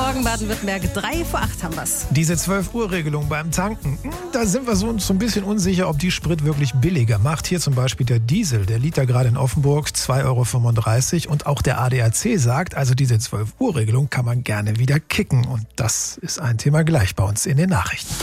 Morgen, Baden-Württemberg. 7:03 haben wir's. Diese 12-Uhr-Regelung beim Tanken, da sind wir uns so ein bisschen unsicher, ob die Sprit wirklich billiger macht. Hier zum Beispiel der Diesel, der Liter gerade in Offenburg 2,35 €. Und auch der ADAC sagt, also diese 12-Uhr-Regelung kann man gerne wieder kicken. Und das ist ein Thema gleich bei uns in den Nachrichten.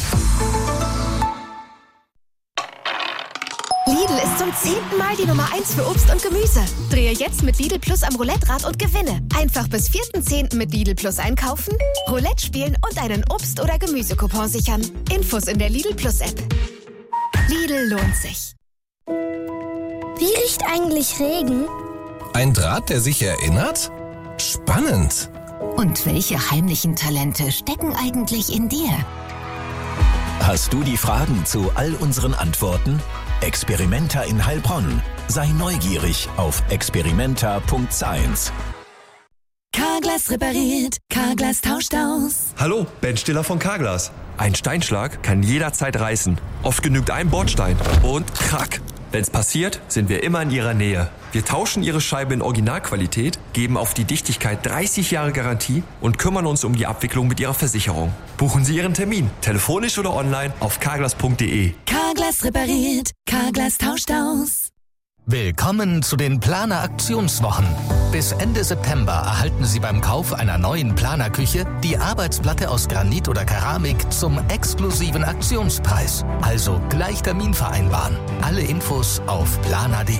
Lidl ist zum 10. Mal die Nummer 1 für Obst und Gemüse. Drehe jetzt mit Lidl Plus am Roulette-Rad und gewinne. Einfach bis 4.10. mit Lidl Plus einkaufen, Roulette spielen und einen Obst- oder Gemüsecoupon sichern. Infos in der Lidl Plus App. Lidl lohnt sich. Wie riecht eigentlich Regen? Ein Draht, der sich erinnert? Spannend. Und welche heimlichen Talente stecken eigentlich in dir? Hast du die Fragen zu all unseren Antworten? Experimenta in Heilbronn. Sei neugierig auf experimenta.science. Carglass repariert, Carglass tauscht aus. Hallo, Ben Stiller von Carglass. Ein Steinschlag kann jederzeit reißen. Oft genügt ein Bordstein und krack. Wenn's passiert, sind wir immer in Ihrer Nähe. Wir tauschen Ihre Scheibe in Originalqualität, geben auf die Dichtigkeit 30 Jahre Garantie und kümmern uns um die Abwicklung mit Ihrer Versicherung. Buchen Sie Ihren Termin, telefonisch oder online auf carglass.de. Carglass repariert, Carglass tauscht aus. Willkommen zu den Planer-Aktionswochen. Bis Ende September erhalten Sie beim Kauf einer neuen Planerküche die Arbeitsplatte aus Granit oder Keramik zum exklusiven Aktionspreis. Also gleich Termin vereinbaren. Alle Infos auf planer.de.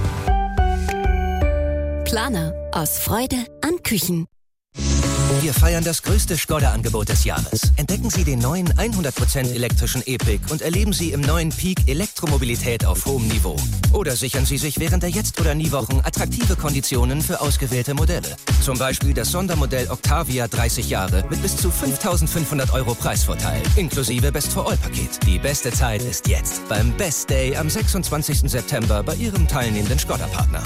Planer. Aus Freude an Küchen. Wir feiern das größte Skoda-Angebot des Jahres. Entdecken Sie den neuen 100% elektrischen E-Pick und erleben Sie im neuen Peak Elektromobilität auf hohem Niveau. Oder sichern Sie sich während der Jetzt-oder-Nie-Wochen attraktive Konditionen für ausgewählte Modelle. Zum Beispiel das Sondermodell Octavia 30 Jahre mit bis zu 5.500 € Preisvorteil, inklusive Best-for-All-Paket. Die beste Zeit ist jetzt, beim Best Day am 26. September bei Ihrem teilnehmenden Skoda-Partner.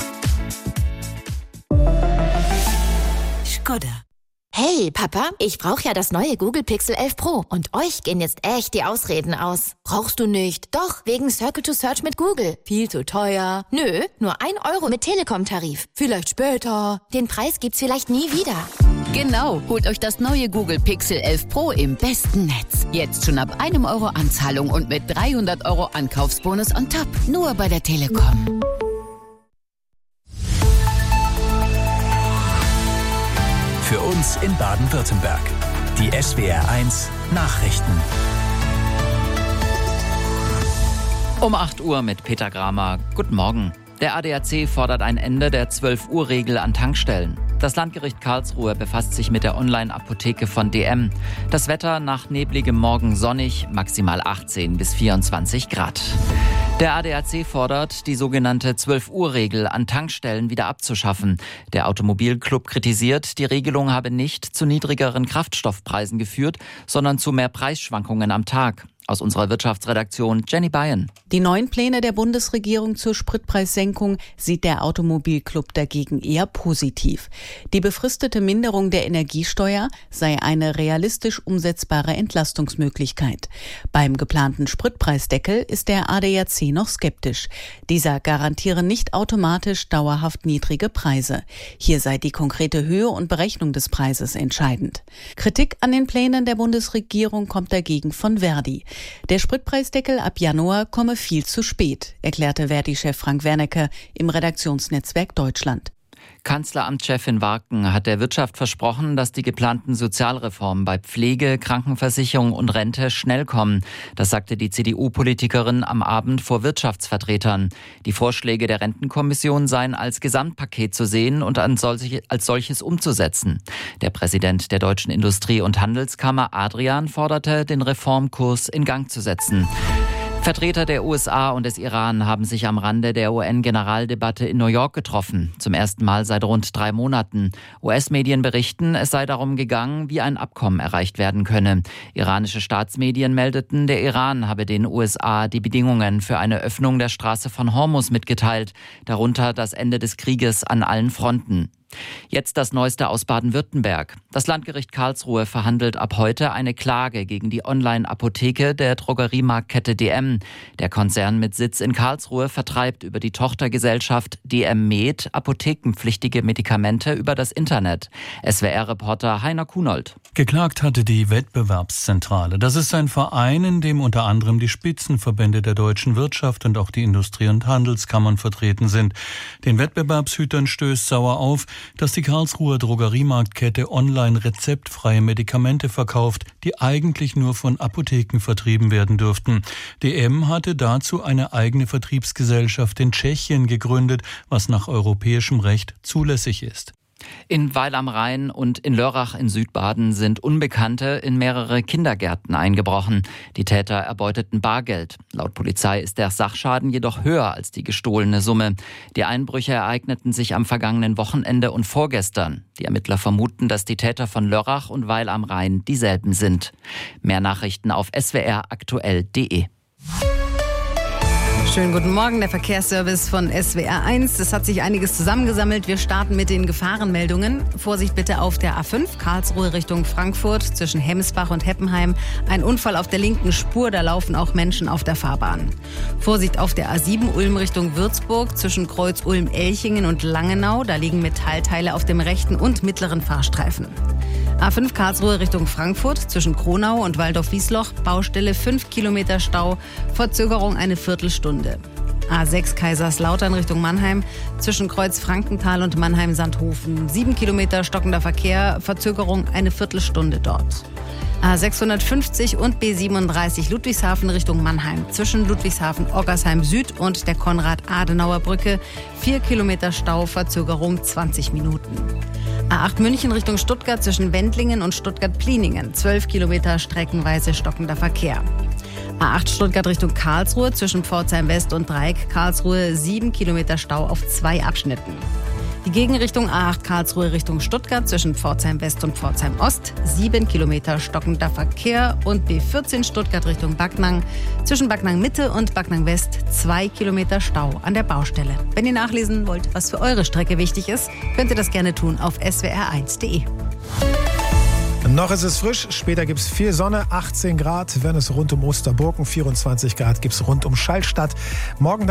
Skoda. Hey, Papa, ich brauche ja das neue Google Pixel 11 Pro und euch gehen jetzt echt die Ausreden aus. Brauchst du nicht? Doch, wegen Circle to Search mit Google. Viel zu teuer. Nö, nur 1 € mit Telekom-Tarif. Vielleicht später. Den Preis gibt's vielleicht nie wieder. Genau, holt euch das neue Google Pixel 11 Pro im besten Netz. Jetzt schon ab 1 € Anzahlung und mit 300 € Ankaufsbonus on top. Nur bei der Telekom. Für uns in Baden-Württemberg. Die SWR1 Nachrichten. Um 8 Uhr mit Peter Gramer. Guten Morgen. Der ADAC fordert ein Ende der 12-Uhr-Regel an Tankstellen. Das Landgericht Karlsruhe befasst sich mit der Online-Apotheke von DM. Das Wetter nach nebligem Morgen sonnig, maximal 18 bis 24 Grad. Der ADAC fordert, die sogenannte 12-Uhr-Regel an Tankstellen wieder abzuschaffen. Der Automobilclub kritisiert, die Regelung habe nicht zu niedrigeren Kraftstoffpreisen geführt, sondern zu mehr Preisschwankungen am Tag. Aus unserer Wirtschaftsredaktion Jenny Bayern. Die neuen Pläne der Bundesregierung zur Spritpreissenkung sieht der Automobilclub dagegen eher positiv. Die befristete Minderung der Energiesteuer sei eine realistisch umsetzbare Entlastungsmöglichkeit. Beim geplanten Spritpreisdeckel ist der ADAC noch skeptisch. Dieser garantiere nicht automatisch dauerhaft niedrige Preise. Hier sei die konkrete Höhe und Berechnung des Preises entscheidend. Kritik an den Plänen der Bundesregierung kommt dagegen von Verdi. Der Spritpreisdeckel ab Januar komme viel zu spät, erklärte Verdi-Chef Frank Wernicke im Redaktionsnetzwerk Deutschland. Kanzleramtschefin Warken hat der Wirtschaft versprochen, dass die geplanten Sozialreformen bei Pflege, Krankenversicherung und Rente schnell kommen. Das sagte die CDU-Politikerin am Abend vor Wirtschaftsvertretern. Die Vorschläge der Rentenkommission seien als Gesamtpaket zu sehen und als solches umzusetzen. Der Präsident der Deutschen Industrie- und Handelskammer Adrian forderte, den Reformkurs in Gang zu setzen. Vertreter der USA und des Iran haben sich am Rande der UN-Generaldebatte in New York getroffen. Zum ersten Mal seit rund 3 Monaten. US-Medien berichten, es sei darum gegangen, wie ein Abkommen erreicht werden könne. Iranische Staatsmedien meldeten, der Iran habe den USA die Bedingungen für eine Öffnung der Straße von Hormuz mitgeteilt, darunter das Ende des Krieges an allen Fronten. Jetzt das Neueste aus Baden-Württemberg. Das Landgericht Karlsruhe verhandelt ab heute eine Klage gegen die Online-Apotheke der Drogeriemarktkette DM. Der Konzern mit Sitz in Karlsruhe vertreibt über die Tochtergesellschaft DM Med apothekenpflichtige Medikamente über das Internet. SWR-Reporter Heiner Kunold. Geklagt hatte die Wettbewerbszentrale. Das ist ein Verein, in dem unter anderem die Spitzenverbände der deutschen Wirtschaft und auch die Industrie- und Handelskammern vertreten sind. Den Wettbewerbshütern stößt sauer auf, dass die Karlsruher Drogeriemarktkette online rezeptfreie Medikamente verkauft, die eigentlich nur von Apotheken vertrieben werden dürften. DM hatte dazu eine eigene Vertriebsgesellschaft in Tschechien gegründet, was nach europäischem Recht zulässig ist. In Weil am Rhein und in Lörrach in Südbaden sind Unbekannte in mehrere Kindergärten eingebrochen. Die Täter erbeuteten Bargeld. Laut Polizei ist der Sachschaden jedoch höher als die gestohlene Summe. Die Einbrüche ereigneten sich am vergangenen Wochenende und vorgestern. Die Ermittler vermuten, dass die Täter von Lörrach und Weil am Rhein dieselben sind. Mehr Nachrichten auf swraktuell.de. Schönen guten Morgen, der Verkehrsservice von SWR1. Es hat sich einiges zusammengesammelt. Wir starten mit den Gefahrenmeldungen. Vorsicht bitte auf der A5, Karlsruhe Richtung Frankfurt, zwischen Hemsbach und Heppenheim. Ein Unfall auf der linken Spur, da laufen auch Menschen auf der Fahrbahn. Vorsicht auf der A7, Ulm Richtung Würzburg, zwischen Kreuz Ulm-Elchingen und Langenau. Da liegen Metallteile auf dem rechten und mittleren Fahrstreifen. A5 Karlsruhe Richtung Frankfurt, zwischen Kronau und Waldorf-Wiesloch, Baustelle 5 Kilometer Stau, Verzögerung eine Viertelstunde. A6 Kaiserslautern Richtung Mannheim, zwischen Kreuz Frankenthal und Mannheim-Sandhofen, 7 Kilometer stockender Verkehr, Verzögerung eine Viertelstunde dort. A650 und B37 Ludwigshafen Richtung Mannheim, zwischen Ludwigshafen-Oggersheim Süd und der Konrad-Adenauer-Brücke, 4 Kilometer Stau, Verzögerung 20 Minuten. A8 München Richtung Stuttgart zwischen Wendlingen und Stuttgart-Pliningen, 12 Kilometer streckenweise stockender Verkehr. A8 Stuttgart Richtung Karlsruhe zwischen Pforzheim West und Dreieck Karlsruhe, 7 Kilometer Stau auf 2 Abschnitten. Die Gegenrichtung A8 Karlsruhe Richtung Stuttgart zwischen Pforzheim West und Pforzheim Ost, 7 Kilometer stockender Verkehr, und B14 Stuttgart Richtung Backnang zwischen Backnang Mitte und Backnang West, 2 Kilometer Stau an der Baustelle. Wenn ihr nachlesen wollt, was für eure Strecke wichtig ist, könnt ihr das gerne tun auf swr1.de. Noch ist es frisch, später gibt es viel Sonne, 18 Grad, wenn es rund um Osterburken, 24 Grad gibt es rund um Schallstatt. Morgen